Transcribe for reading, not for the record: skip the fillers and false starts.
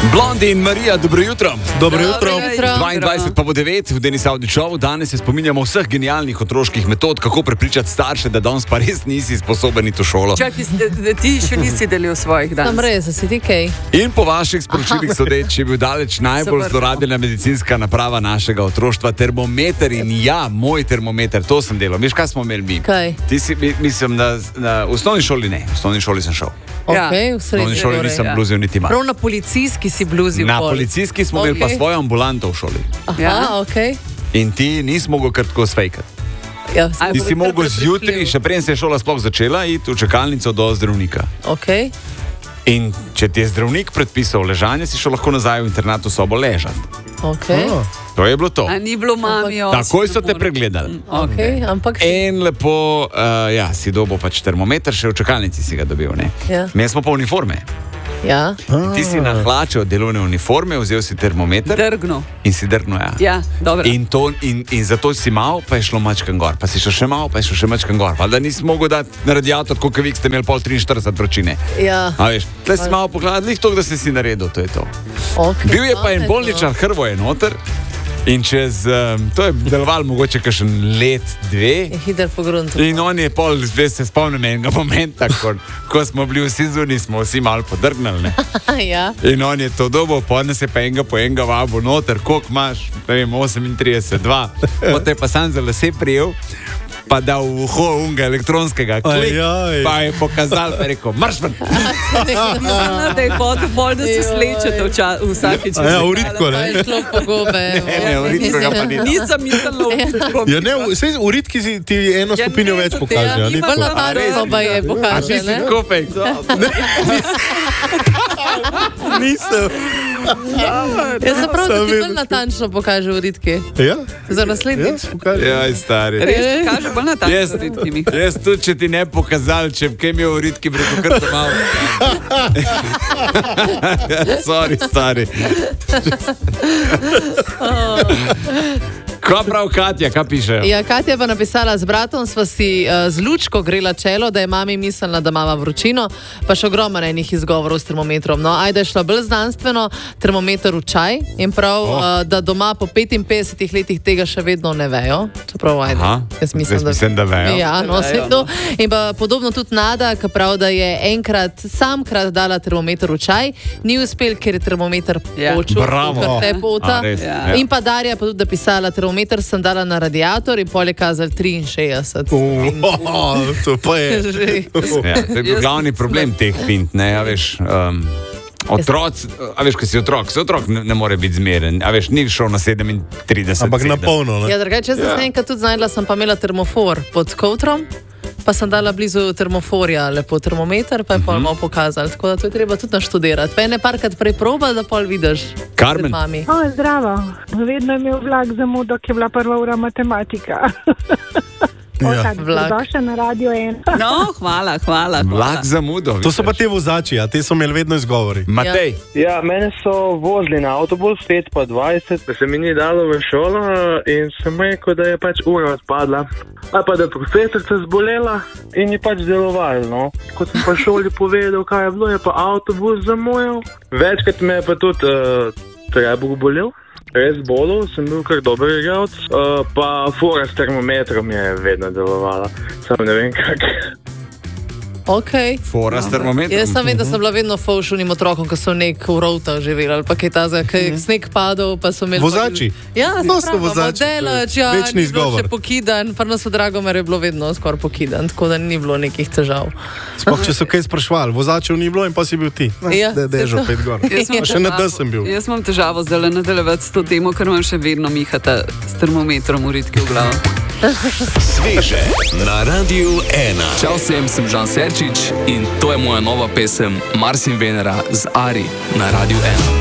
Blondi in Marija, dobro jutro. Dobro jutro. 22 pa bo 9 v Denis Audi Show. Danes se spominjamo vseh genialnih otroških metod, kako prepričati starše, da danes pa res nisi sposoben iti v šolo. Čakaj, ti še nisi delil svojih danes. Tam res, si ti kaj. In po vaših sporočilih sodeč je bil daleč najbolj zlorabljena medicinska naprava našega otroštva, termometer. In ja, moj termometer, to sem delal. Veš, kaj smo imeli mi? Kaj? Ti si, mislim, da v osnovni šoli ne. V osnovni šoli sem šel. Okay, v osnovni šoli nisem bluzil niti malo. Prav na policijski si bluzil. Na policijski smo imeli pa svojo ambulanto v šoli. Aha, ok. In ti nisi mogel kar tako svejkati. Ja, ti si mogel zjutraj, še preden se je šola sploh začela, iti v čakalnico do zdravnika. Okay. In če ti je zdravnik predpisal ležanje, si šel lahko nazaj v internatno sobo ležati. Okay. To je bilo to. A ni bilo mamijo. Takoj so te pregledali. Okay, ampak in lepo, ja, si dobil pač termometer, še v čakalnici si ga dobil. Ja. Mi smo pa uniforme. Ja. Ti si nahlačil delovne uniforme, vzel si termometer. Drgnil. In si drgnil, ja. Ja, dobro. In zato si mal, pa je šlo mačkan gor. Pa si šel še mal, pa je šel še mačkan gor. Pa da nisi mogel dati na radiator, koliko vi ste imeli pol 43 vročine. Ja. A veš, tle si mal pogledal, lih to, da si naredil, to je to. Okay, bil je pa en bolničar Hrvoje noter. In čez, to je deloval mogoče kakšen let, dve. Hiter po gruntu. In on je pol, se spomnim enega momenta, ko smo bili vsi zunaj, smo vsi malo podrgnali. Ja. In on je to dobo, podne se pa enega po enega vabo noter, koliko imaš, ne vem, 38, 2. Potem pa sam za lase prijel, pa dal v uho unga elektronskega klik, pa je pokazal, pa je rekel, marš ven. Da je potem bolj, da se slečete vsakeč. Ja, uritko, ne? Je šlo po gobe. Ne, uritko ga pa ni. Nisem mislila uritko. Ja, ne, vse uritki ti eno stopinjo več pokaže. Ja, bolj natančno pa je pokaže, ne? A ti si kopek? Nisem. Jaz sem prav, da ti bolj natančno pokaže uritki. Ja? Za naslednjič. Jaj, stari. Res, kaže bolj natančno uritki. Jaz tudi, če ti ne pokazal, če kaj mi je uritki, bi rekel, kar to malo. Sorry, stari. Kaj prav Katja, kaj piše? Ja, Katja je pa napisala, z bratom sva si z lučko grela čelo, da je mami mislila, da mama vročino, pa še ogromno enih izgovorov s termometrom. No, ajde je šla bolj znanstveno, termometer v čaj in prav, da doma po 55 letih tega še vedno ne vejo. Čeprav, ajde, jaz mislim, da vejo. Ja, no, se to. In pa podobno tudi Nada, ki prav, da je enkrat samkrat dala termometer v čaj, ni uspel, ker je termometer počul, ker te pota. In pa Darja pa tudi napisala, termometer sem dala na radiator in pol je kazal 63. To pa je. Ja, to je bil glavni problem teh pint, ne, a veš, otroc, a veš, ko si otrok, ne more biti zmeren, a veš, ni šel na 37. Ampak na polno, ne? Ja, drugače, jaz sem enkrat tudi znajdla, sem pa imela termofor pod kovtrom, pa sem dala blizu termoforja lepo termometer, pa je pol malo pokazal, tako da to je treba tudi naštudirati. Pa je ne parkrat prej proba, da pol vidiš. Karmen. Zdravo. Vedno je imel vlak zamudo, ki je bila prva ura matematika. Dobrodošla na Radio 1. No, hvala. Vlak zamudo. To so pa te vozači, a te so imeli vedno izgovori. Matej. Ja, mene so vozili na avtobus 5 pa 20, da se mi ni dalo v šolo in sem rekel, da je pač ura odpadla. Ali pa da je profesorica zbolela in je pač deloval, no. Ko sem pa šoli povedal, kaj je bilo, je pa avtobus zamujal. Večkrat me je pa tudi trebuh bolel. Res bolel, sem bil kar dober igralec, pa fora s termometrom je vedno delovala, samo ne vem kak. Ok. Fora s termometrom? Jaz sem vem, da sem bila vedno fovšunim otrokom, ko so nek v rovtah živeli, ali pa kaj tazga, kaj je sneg padal, pa so imeli... Vozači? Ja, no, so vozači. Modelač, ja, večni ni bilo izgovor. še pokidan, pa nas v Dragomer je bilo vedno skoraj pokidan, tako da ni bilo nekih težav. Sploh, če so kaj sprašvali, vozačev ni bilo in pa si bil ti. Ja. Dežo, 5 gor. Še na D sem bil. Jaz imam težavo zdaj nadaljevati s to temo, ker imam še vedno Mihata s termometrom uritki v glavo. Sveže na Radiu 1. Čau vsem, sem Žan Serčič in to je moja nova pesem Mars in Venera z Ari na Radiu 1.